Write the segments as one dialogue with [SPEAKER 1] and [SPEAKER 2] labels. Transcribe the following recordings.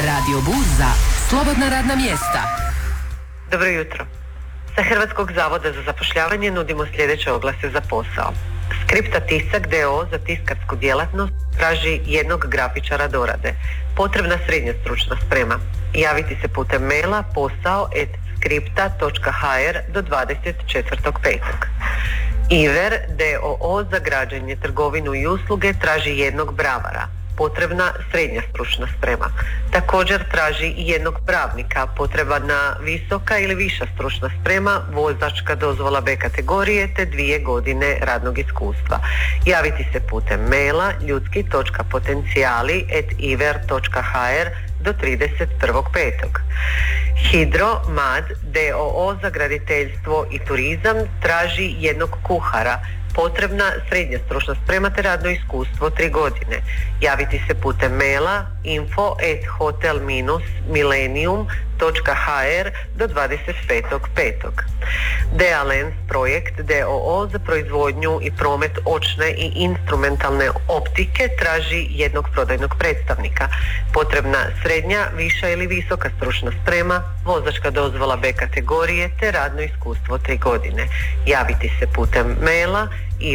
[SPEAKER 1] Radio Burza, slobodna radna mjesta.
[SPEAKER 2] Dobro jutro. Sa Hrvatskog zavoda za zapošljavanje nudimo sljedeće oglase za posao. Skripta Tisak d.o.o. za tiskarsku djelatnost traži jednog grafičara dorade. Potrebna srednja stručna sprema. Javiti se putem maila posao@skripta.hr do 24.5. Iver d.o.o. za građenje, trgovinu i usluge traži jednog bravara. Potrebna srednja stručna sprema. Također traži i jednog pravnika, potrebna visoka ili viša stručna sprema, vozačka dozvola B kategorije te 2 godine radnog iskustva. Javiti se putem maila ljudski.potencijali@iver.hr do 31.5. Hidro Mad d.o.o. za graditeljstvo i turizam traži jednog kuhara. Potrebna srednja stručna sprema te radno iskustvo 3 godine. Javiti se putem maila info@hotel-millennium.hr do 25.5. Dealens Projekt d.o.o. za proizvodnju i promet očne i instrumentalne optike traži jednog prodajnog predstavnika. Potrebna srednja, viša ili visoka stručna sprema, vozačka dozvola B kategorije te radno iskustvo 3 godine. Javiti se putem maila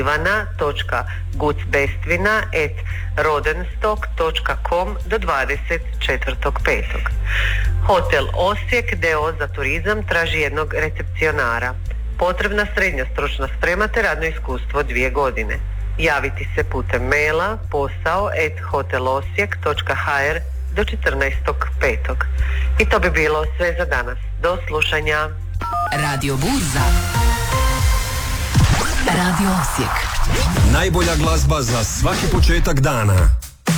[SPEAKER 2] ivana.gucbestvina@rodenstock.com do 24.5. Hotel Osijek d.o.o. za turizam traži jednog recepcionara. Potrebna srednja stručna sprema te radno iskustvo 2 godine. Javiti se putem maila posao@hotelosijek.hr do 14.5. I to bi bilo sve za danas. Do slušanja.
[SPEAKER 1] Radio Burza. Radio Osijek.
[SPEAKER 3] Najbolja glazba za svaki početak dana.